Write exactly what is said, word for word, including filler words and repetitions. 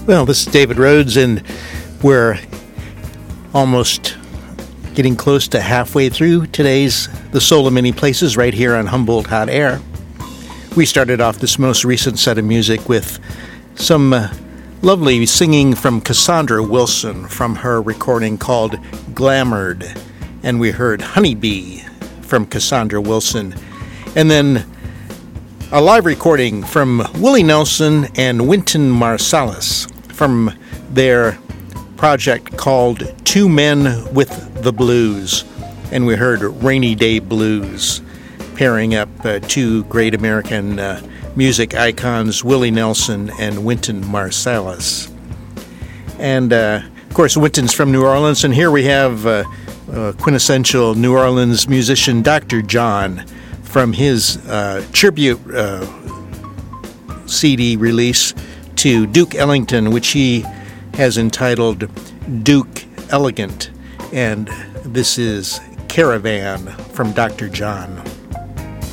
Well, this is David Rhodes, and we're almost getting close to halfway through today's The Soul of Many Places right here on Humboldt Hot Air. We started off this most recent set of music with some uh, lovely singing from Cassandra Wilson from her recording called Glamoured, and we heard Honeybee from Cassandra Wilson, and then a live recording from Willie Nelson and Wynton Marsalis from their project called Two Men with the Blues, and we heard Rainy Day Blues, pairing up uh, two great American uh, music icons, Willie Nelson and Wynton Marsalis. And uh, of course, Wynton's from New Orleans, and here we have uh, uh, quintessential New Orleans musician Doctor John from his uh, tribute uh, C D release to Duke Ellington, which he has entitled Duke Elegant, and this is Caravan from Doctor John.